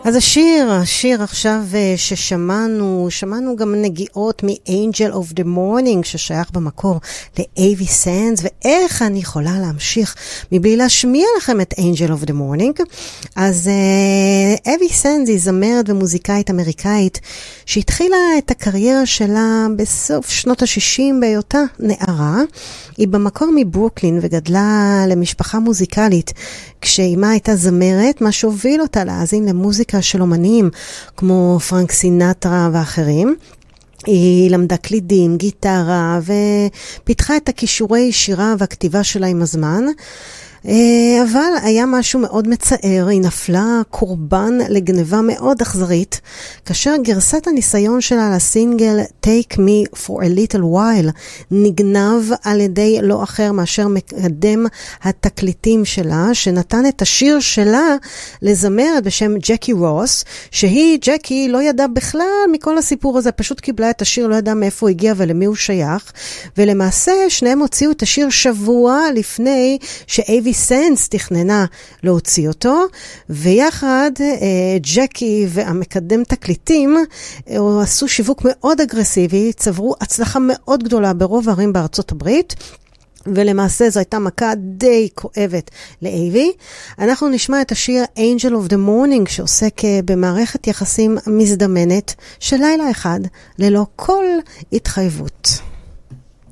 אז השיר עכשיו שמענו גם נגיעות מ-Angel of the Morning ששייך במקור ל-A.V. Sands, ואיך אני יכולה להמשיך מבלי להשמיע לכם את Angel of the Morning. אז A.V. Sands היא זמרת ומוזיקאית אמריקאית שהתחילה את הקריירה שלה בסוף שנות ה-60 בהיותה נערה. היא במקור מברוקלין וגדלה למשפחה מוזיקלית כשאימה הייתה זמרת, מה שהוביל אותה להאזין למוזיקה של אומנים כמו פרנק סינטרה ואחרים. היא למדה קלידים, גיטרה ופיתחה את הכישורי שירה והכתיבה שלה עם הזמן. אבל היה משהו מאוד מצער, היא נפלה קורבן לגניבה מאוד אכזרית, כאשר גרסת הניסיון שלה לסינגל Take Me for a Little While נגנב על ידי לא אחר מאשר מקדם התקליטים שלה, שנתן את השיר שלה לזמרת בשם ג'קי רוס, שהיא, ג'קי, לא ידעה בכלל מכל הסיפור הזה, פשוט קיבלה את השיר, לא ידעה מאיפה הוא הגיע ולמי הוא שייך, ולמעשה שניהם הוציאו את השיר שבוע לפני ש-A.V. סנס תכננה להוציא אותו, ויחד ג'קי והמקדם תקליטים עשו שיווק מאוד אגרסיבי, צברו הצלחה מאוד גדולה ברוב הערים בארצות הברית, ולמעשה זו הייתה מכה די כואבת ל-A.V. אנחנו נשמע את השיר Angel of the Morning שעוסק במערכת יחסים מזדמנת של לילה אחד ללא כל התחייבות.